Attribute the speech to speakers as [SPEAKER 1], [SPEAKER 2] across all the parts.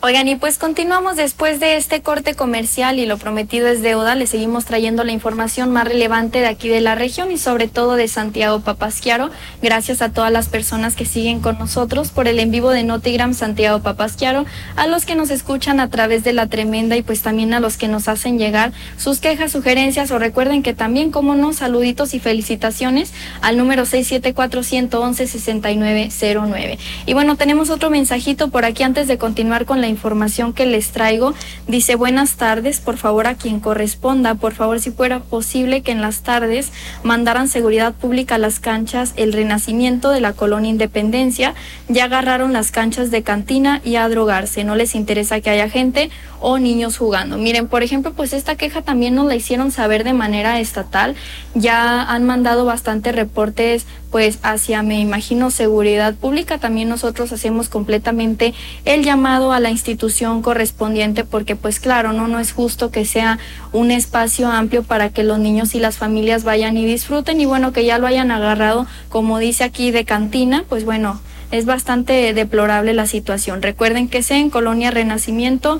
[SPEAKER 1] Oigan, y pues continuamos después de este corte comercial y lo prometido es deuda. Les seguimos trayendo la información más relevante de aquí de la región y sobre todo de Santiago Papasquiaro. Gracias a todas las personas que siguen con nosotros por el en vivo de Notigram Santiago Papasquiaro, a los que nos escuchan a través de La Tremenda y pues también a los que nos hacen llegar sus quejas, sugerencias o recuerden que también, como no, saluditos y felicitaciones al número 674-111-6909. Y bueno, tenemos otro mensajito por aquí antes de continuar con la información que les traigo. Dice: buenas tardes, por favor a quien corresponda, por favor si fuera posible que en las tardes mandaran seguridad pública a las canchas El Renacimiento de la Colonia Independencia. Ya agarraron las canchas de cantina y a drogarse, no les interesa que haya gente o niños jugando. Miren, por ejemplo, pues esta queja también nos la hicieron saber de manera estatal. Ya han mandado bastantes reportes pues hacia, me imagino, seguridad pública. También nosotros hacemos completamente el llamado a la institución correspondiente porque pues claro, no es justo que sea un espacio amplio para que los niños y las familias vayan y disfruten y bueno, que ya lo hayan agarrado, como dice aquí, de cantina, pues bueno, es bastante deplorable la situación. Recuerden que sea en Colonia Renacimiento,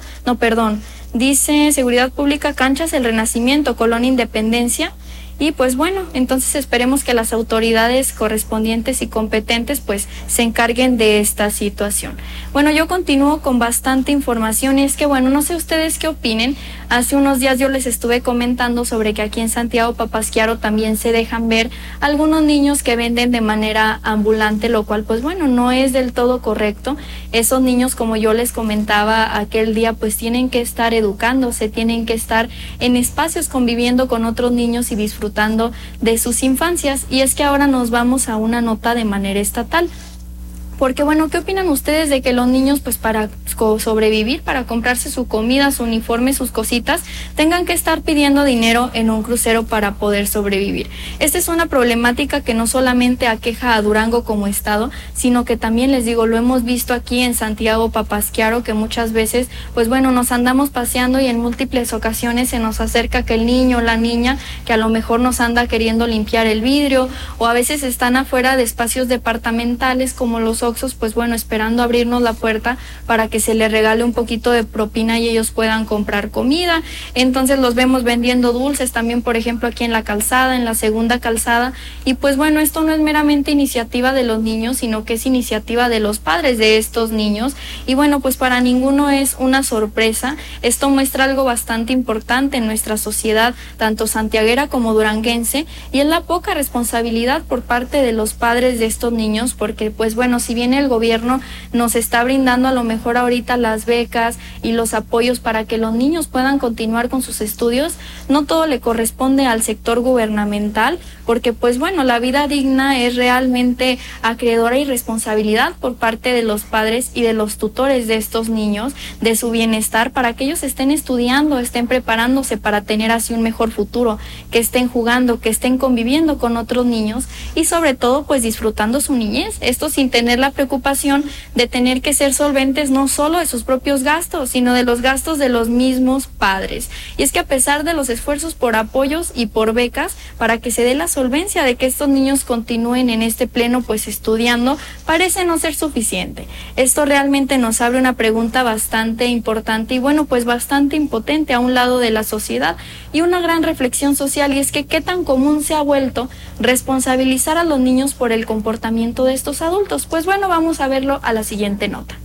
[SPEAKER 1] dice Seguridad Pública, Canchas El Renacimiento, Colonia Independencia. Y pues bueno, entonces esperemos que las autoridades correspondientes y competentes pues se encarguen de esta situación. Bueno, yo continúo con bastante información y es que bueno, no sé ustedes qué opinen. Hace unos días yo les estuve comentando sobre que aquí en Santiago Papasquiaro también se dejan ver algunos niños que venden de manera ambulante, lo cual pues bueno, no es del todo correcto. Esos niños, como yo les comentaba aquel día, pues tienen que estar educándose, tienen que estar en espacios conviviendo con otros niños y disfrutando de sus infancias. Y es que ahora nos vamos a una nota de manera estatal. Porque bueno, ¿qué opinan ustedes de que los niños pues para sobrevivir, para comprarse su comida, su uniforme, sus cositas, tengan que estar pidiendo dinero en un crucero para poder sobrevivir? Esta es una problemática que no solamente aqueja a Durango como estado, sino que también les digo, lo hemos visto aquí en Santiago Papasquiaro, que muchas veces pues bueno, nos andamos paseando y en múltiples ocasiones se nos acerca que el niño o la niña que a lo mejor nos anda queriendo limpiar el vidrio o a veces están afuera de espacios departamentales como los Oxxos, pues bueno, esperando abrirnos la puerta para que se les regale un poquito de propina y ellos puedan comprar comida. Entonces los vemos vendiendo dulces también, por ejemplo, aquí en la calzada, en la segunda calzada. Y pues bueno, esto no es meramente iniciativa de los niños, sino que es iniciativa de los padres de estos niños. Y bueno, pues para ninguno es una sorpresa. Esto muestra algo bastante importante en nuestra sociedad, tanto santiaguera como duranguense, y es la poca responsabilidad por parte de los padres de estos niños, porque pues bueno, si bien el gobierno nos está brindando a lo mejor ahorita las becas y los apoyos para que los niños puedan continuar con sus estudios, no todo le corresponde al sector gubernamental, porque pues bueno, la vida digna es realmente acreedora y responsabilidad por parte de los padres y de los tutores de estos niños, de su bienestar, para que ellos estén estudiando, estén preparándose para tener así un mejor futuro, que estén jugando, que estén conviviendo con otros niños y sobre todo pues disfrutando su niñez, esto sin tener la preocupación de tener que ser solventes no solo de sus propios gastos, sino de los gastos de los mismos padres. Y es que a pesar de los esfuerzos por apoyos y por becas para que se dé la solvencia de que estos niños continúen en este pleno pues estudiando, parece no ser suficiente. Esto realmente nos abre una pregunta bastante importante y bueno, pues bastante impotente a un lado de la sociedad y una gran reflexión social, y es que qué tan común se ha vuelto responsabilizar a los niños por el comportamiento de estos adultos. Pues bueno, vamos a verlo a la siguiente nota.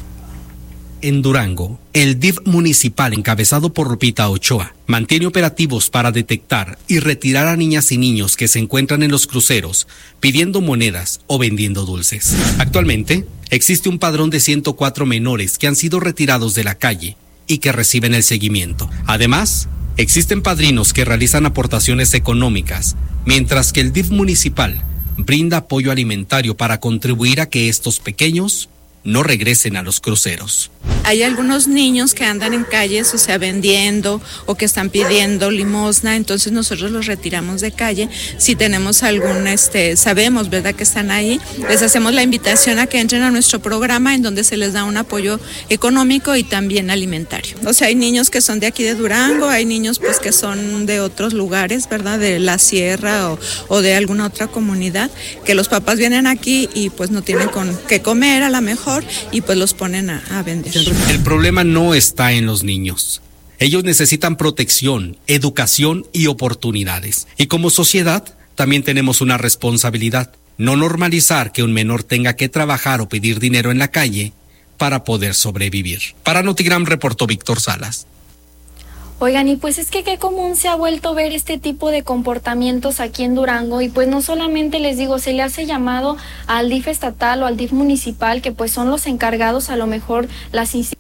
[SPEAKER 2] En Durango, el DIF municipal encabezado por Lupita Ochoa mantiene operativos para detectar y retirar a niñas y niños que se encuentran en los cruceros pidiendo monedas o vendiendo dulces. Actualmente, existe un padrón de 104 menores que han sido retirados de la calle y que reciben el seguimiento. Además, existen padrinos que realizan aportaciones económicas, mientras que el DIF municipal brinda apoyo alimentario para contribuir a que estos pequeños no regresen a los cruceros.
[SPEAKER 3] Hay algunos niños que andan en calles, o sea, vendiendo o que están pidiendo limosna, entonces nosotros los retiramos de calle. Si tenemos algún, sabemos, ¿verdad?, que están ahí, les hacemos la invitación a que entren a nuestro programa en donde se les da un apoyo económico y también alimentario. O sea, hay niños que son de aquí de Durango, hay niños pues que son de otros lugares, ¿verdad?, de la sierra o de alguna otra comunidad, que los papás vienen aquí y pues no tienen con qué comer a lo mejor y pues los ponen a vender.
[SPEAKER 2] El problema no está en los niños. Ellos necesitan protección, educación y oportunidades. Y como sociedad, también tenemos una responsabilidad. No normalizar que un menor tenga que trabajar o pedir dinero en la calle para poder sobrevivir. Para Notigram reportó Víctor Salas.
[SPEAKER 1] Oigan, y pues es que qué común se ha vuelto ver este tipo de comportamientos aquí en Durango, y pues no solamente les digo, se le hace llamado al DIF estatal o al DIF municipal, que pues son los encargados, a lo mejor las instituciones